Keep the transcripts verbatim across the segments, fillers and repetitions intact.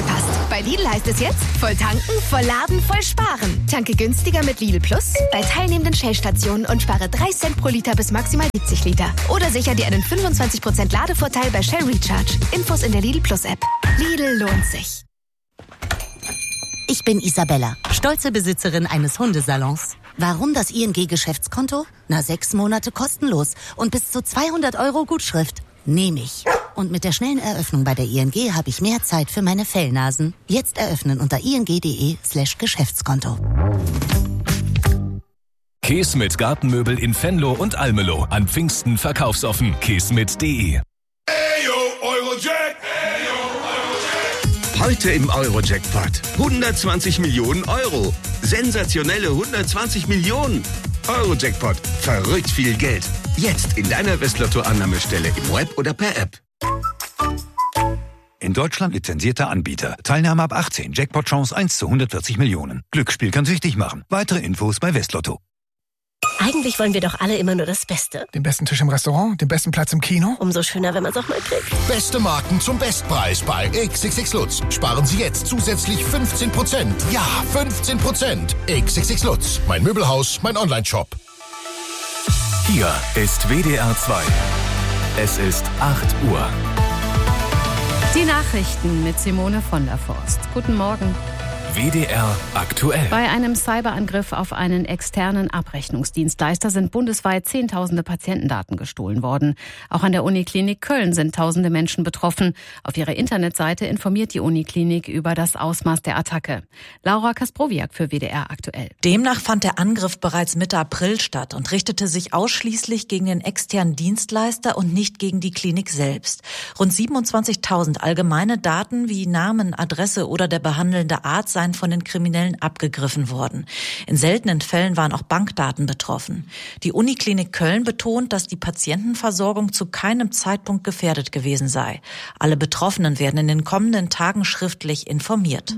aufgepasst. Bei Lidl heißt es jetzt, voll tanken, voll laden, voll sparen. Tanke günstiger mit Lidl Plus bei teilnehmenden Shell-Stationen und spare drei Cent pro Liter bis maximal siebzig Liter. Oder sicher dir einen fünfundzwanzig Prozent Ladevorteil bei Shell Recharge. Infos in der Lidl Plus App. Lidl lohnt sich. Ich bin Isabella, stolze Besitzerin eines Hundesalons. Warum das I N G-Geschäftskonto? Na, sechs Monate kostenlos und bis zu zweihundert Euro Gutschrift. Nehme ich. Und mit der schnellen Eröffnung bei der I N G habe ich mehr Zeit für meine Fellnasen. Jetzt eröffnen unter ing.de slash Geschäftskonto. Keesmit Gartenmöbel in Venlo und Almelo. An Pfingsten verkaufsoffen. keesmit punkt de. Eyo, Eurojack! Heute im Eurojackpot. hundertzwanzig Millionen Euro. Sensationelle hundertzwanzig Millionen. Eurojackpot. Verrückt viel Geld. Jetzt in deiner Westlotto-Annahmestelle im Web oder per App. In Deutschland lizenzierter Anbieter. Teilnahme ab achtzehn. Jackpot-Chance eins zu hundertvierzig Millionen. Glücksspiel kann süchtig machen. Weitere Infos bei Westlotto. Eigentlich wollen wir doch alle immer nur das Beste. Den besten Tisch im Restaurant, den besten Platz im Kino. Umso schöner, wenn man es auch mal kriegt. Beste Marken zum Bestpreis bei X X X Lutz. Sparen Sie jetzt zusätzlich fünfzehn Prozent. Ja, fünfzehn Prozent. X X X Lutz. Mein Möbelhaus, mein Online-Shop. Hier ist W D R zwei. Es ist acht Uhr. Die Nachrichten mit Simone von der Forst. Guten Morgen. W D R aktuell. Bei einem Cyberangriff auf einen externen Abrechnungsdienstleister sind bundesweit zehntausende Patientendaten gestohlen worden. Auch an der Uniklinik Köln sind tausende Menschen betroffen. Auf ihrer Internetseite informiert die Uniklinik über das Ausmaß der Attacke. Laura Kasprowiak für W D R aktuell. Demnach fand der Angriff bereits Mitte April statt und richtete sich ausschließlich gegen den externen Dienstleister und nicht gegen die Klinik selbst. Rund siebenundzwanzigtausend allgemeine Daten wie Namen, Adresse oder der behandelnde Arzt seien von den Kriminellen abgegriffen worden. In seltenen Fällen waren auch Bankdaten betroffen. Die Uniklinik Köln betont, dass die Patientenversorgung zu keinem Zeitpunkt gefährdet gewesen sei. Alle Betroffenen werden in den kommenden Tagen schriftlich informiert.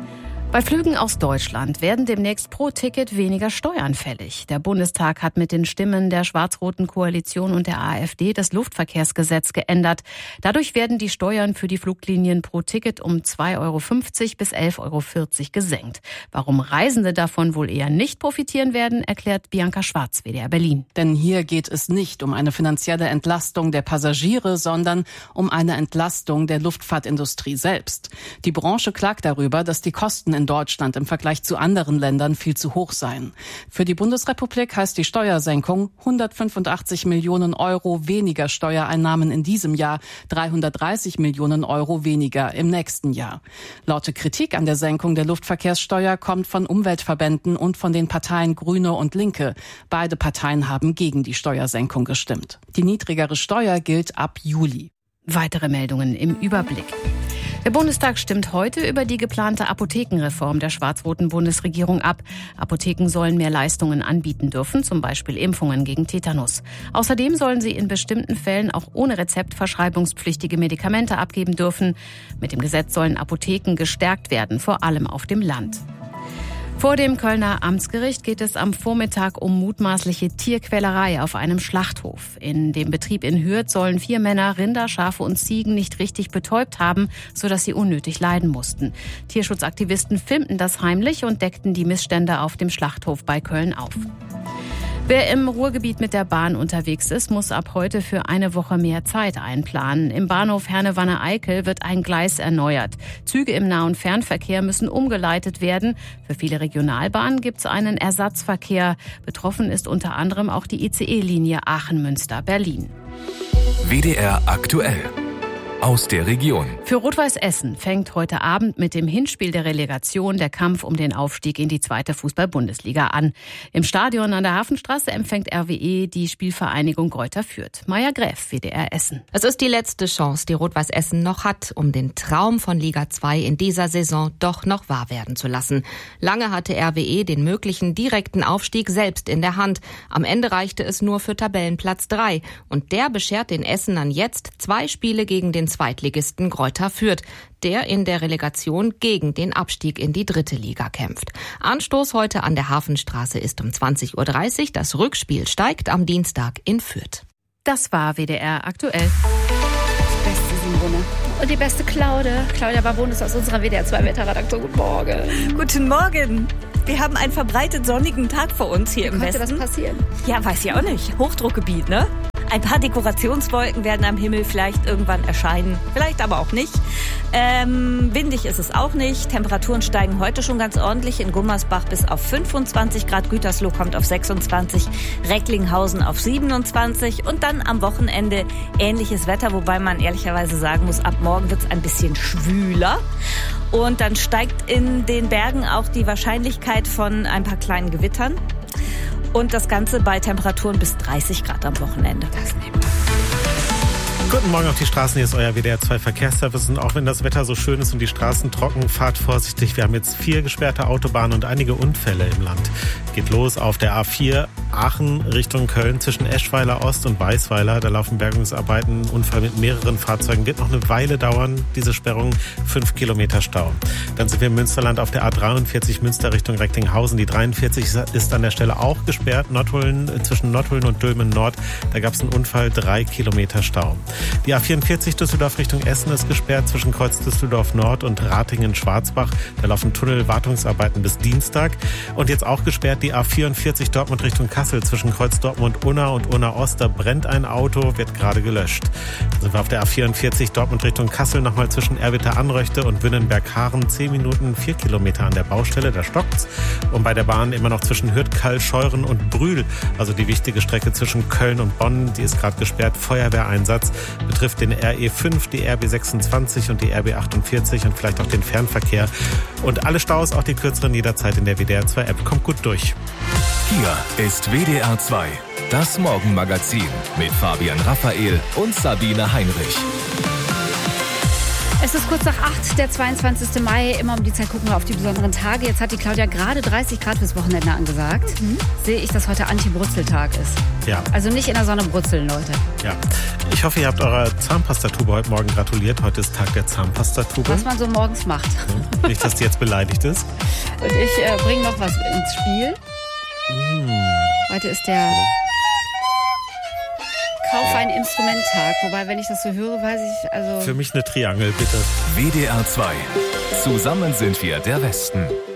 Bei Flügen aus Deutschland werden demnächst pro Ticket weniger Steuern fällig. Der Bundestag hat mit den Stimmen der schwarz-roten Koalition und der AfD das Luftverkehrsgesetz geändert. Dadurch werden die Steuern für die Fluglinien pro Ticket um zwei Euro fünfzig bis elf Euro vierzig gesenkt. Warum Reisende davon wohl eher nicht profitieren werden, erklärt Bianca Schwarz, W D R Berlin. Denn hier geht es nicht um eine finanzielle Entlastung der Passagiere, sondern um eine Entlastung der Luftfahrtindustrie selbst. Die Branche klagt darüber, dass die Kosten in Deutschland im Vergleich zu anderen Ländern viel zu hoch seien. Für die Bundesrepublik heißt die Steuersenkung hundertfünfundachtzig Millionen Euro weniger Steuereinnahmen in diesem Jahr, dreihundertdreißig Millionen Euro weniger im nächsten Jahr. Laute Kritik an der Senkung der Luftverkehrssteuer kommt von Umweltverbänden und von den Parteien Grüne und Linke. Beide Parteien haben gegen die Steuersenkung gestimmt. Die niedrigere Steuer gilt ab Juli. Weitere Meldungen im Überblick. Der Bundestag stimmt heute über die geplante Apothekenreform der schwarz-roten Bundesregierung ab. Apotheken sollen mehr Leistungen anbieten dürfen, zum Beispiel Impfungen gegen Tetanus. Außerdem sollen sie in bestimmten Fällen auch ohne Rezept verschreibungspflichtige Medikamente abgeben dürfen. Mit dem Gesetz sollen Apotheken gestärkt werden, vor allem auf dem Land. Vor dem Kölner Amtsgericht geht es am Vormittag um mutmaßliche Tierquälerei auf einem Schlachthof. In dem Betrieb in Hürth sollen vier Männer Rinder, Schafe und Ziegen nicht richtig betäubt haben, sodass sie unnötig leiden mussten. Tierschutzaktivisten filmten das heimlich und deckten die Missstände auf dem Schlachthof bei Köln auf. Wer im Ruhrgebiet mit der Bahn unterwegs ist, muss ab heute für eine Woche mehr Zeit einplanen. Im Bahnhof Herne-Wanne-Eickel wird ein Gleis erneuert. Züge im Nah- und Fernverkehr müssen umgeleitet werden. Für viele Regionalbahnen gibt es einen Ersatzverkehr. Betroffen ist unter anderem auch die I C E-Linie Aachen-Münster-Berlin. W D R aktuell. Aus der Region. Für Rot-Weiß Essen fängt heute Abend mit dem Hinspiel der Relegation der Kampf um den Aufstieg in die zweite Fußball-Bundesliga an. Im Stadion an der Hafenstraße empfängt R W E die Spielvereinigung Greuther Fürth. Maja Gräf, W D R Essen. Es ist die letzte Chance, die Rot-Weiß Essen noch hat, um den Traum von Liga zwei in dieser Saison doch noch wahr werden zu lassen. Lange hatte R W E den möglichen direkten Aufstieg selbst in der Hand. Am Ende reichte es nur für Tabellenplatz drei. Und der beschert den Essenern jetzt zwei Spiele gegen den Zweitligisten Greuther Fürth, der in der Relegation gegen den Abstieg in die dritte Liga kämpft. Anstoß heute an der Hafenstraße ist um zwanzig Uhr dreißig. Das Rückspiel steigt am Dienstag in Fürth. Das war W D R aktuell. Beste Anne. Und die beste Claude. Claudia Barbonis aus unserer W D R zwei Wetterredaktion. Guten Morgen. Guten Morgen. Wir haben einen verbreitet sonnigen Tag vor uns hier Wie im konnte Westen. das passieren? Ja, weiß ich auch nicht. Hochdruckgebiet, ne? Ein paar Dekorationswolken werden am Himmel vielleicht irgendwann erscheinen, vielleicht aber auch nicht. Ähm, windig ist es auch nicht. Temperaturen steigen heute schon ganz ordentlich. In Gummersbach bis auf fünfundzwanzig Grad, Gütersloh kommt auf sechsundzwanzig, Recklinghausen auf siebenundzwanzig und dann am Wochenende ähnliches Wetter, wobei man ehrlicherweise sagen muss, ab morgen wird es ein bisschen schwüler. Und dann steigt in den Bergen auch die Wahrscheinlichkeit von ein paar kleinen Gewittern. Und das Ganze bei Temperaturen bis dreißig Grad am Wochenende. Das nehmen wir. Guten Morgen auf die Straßen, hier ist euer W D R zwei Verkehrsservice. Und auch wenn das Wetter so schön ist und die Straßen trocken, fahrt vorsichtig. Wir haben jetzt vier gesperrte Autobahnen und einige Unfälle im Land. Geht los auf der A vier Aachen Richtung Köln zwischen Eschweiler Ost und Weißweiler. Da laufen Bergungsarbeiten, Unfall mit mehreren Fahrzeugen. Wird noch eine Weile dauern, diese Sperrung. Fünf Kilometer Stau. Dann sind wir im Münsterland auf der A dreiundvierzig Münster Richtung Recklinghausen. Die dreiundvierzig ist an der Stelle auch gesperrt. Nordhullen, zwischen Nordhullen und Dülmen Nord. Da gab es einen Unfall, drei Kilometer Stau. Die A vierundvierzig Düsseldorf Richtung Essen ist gesperrt zwischen Kreuz Düsseldorf Nord und Ratingen-Schwarzbach. Da laufen Tunnelwartungsarbeiten bis Dienstag. Und jetzt auch gesperrt die A vierundvierzig Dortmund Richtung Kassel zwischen Kreuz Dortmund Unna und Unna Ost. Da brennt ein Auto, wird gerade gelöscht. Dann sind wir auf der A vierundvierzig Dortmund Richtung Kassel nochmal zwischen Erwitter-Anröchte und Wünnenberg-Haaren. Zehn Minuten, vier Kilometer an der Baustelle, da stockt's. Und bei der Bahn immer noch zwischen Hürth, Kall, Scheuren und Brühl. Also die wichtige Strecke zwischen Köln und Bonn, die ist gerade gesperrt. Feuerwehreinsatz betrifft den R E fünf, die R B sechsundzwanzig und die R B achtundvierzig und vielleicht auch den Fernverkehr. Und alle Staus, auch die kürzeren, jederzeit in der W D R zwei App. Kommt gut durch. Hier ist W D R zwei, das Morgenmagazin mit Fabian Raphael und Sabine Heinrich. Es ist kurz nach acht, der zweiundzwanzigsten Mai. Immer um die Zeit gucken wir auf die besonderen Tage. Jetzt hat die Claudia gerade dreißig Grad fürs Wochenende angesagt. Mhm. Sehe ich, dass heute Anti-Brutzeltag ist. Ja. Also nicht in der Sonne brutzeln, Leute. Ja. Ich hoffe, ihr habt eurer Zahnpastatube heute Morgen gratuliert. Heute ist Tag der Zahnpastatube. Was man so morgens macht. Ja. Nicht, dass die jetzt beleidigt ist. Und ich äh, bringe noch was ins Spiel. Mm. Heute ist der Kauf ein Instrumenttag. Wobei, wenn ich das so höre, weiß ich, also... Für mich eine Triangel, bitte. W D R zwei. Zusammen sind wir der Westen.